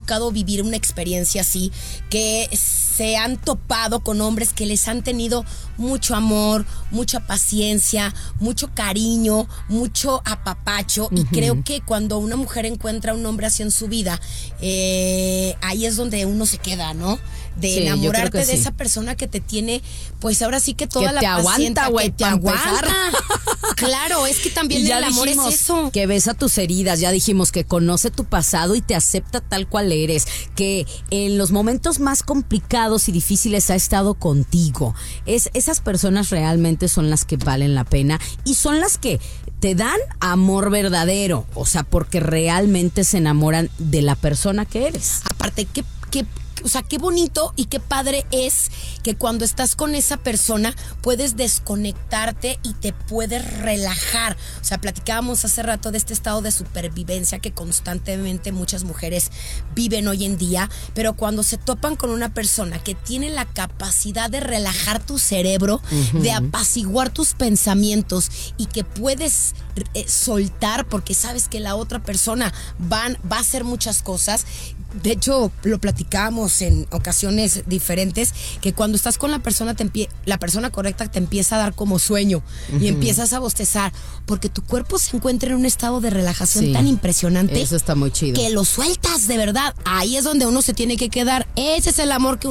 tocado vivir una experiencia así, que se han topado con hombres que les han tenido mucho amor, mucha paciencia, mucho cariño, mucho apapacho. Y creo que cuando una mujer encuentra a un hombre así en su vida, ahí es donde uno se queda, ¿no? De enamorarte de esa persona que te tiene, pues ahora sí que toda la paciencia, que te aguanta. Claro, es que también el amor es eso. Que besa tus heridas, ya dijimos que conoce tu pasado y te acepta tal cual eres, que en los momentos más complicados y difíciles ha estado contigo. Esas personas realmente son las que valen la pena y son las que te dan amor verdadero, o sea, porque realmente se enamoran de la persona que eres. Aparte, o sea, qué bonito y qué padre es que cuando estás con esa persona puedes desconectarte y te puedes relajar. O sea, platicábamos hace rato de este estado de supervivencia que constantemente muchas mujeres viven hoy en día, pero cuando se topan con una persona que tiene la capacidad de relajar tu cerebro, de apaciguar tus pensamientos y que puedes soltar porque sabes que la otra persona va a hacer muchas cosas. De hecho, lo platicábamos en ocasiones diferentes, que cuando estás con la persona correcta te empieza a dar como sueño y empiezas a bostezar, porque tu cuerpo se encuentra en un estado de relajación tan impresionante. Eso está muy chido. Que lo sueltas de verdad. Ahí es donde uno se tiene que quedar. Ese es el amor que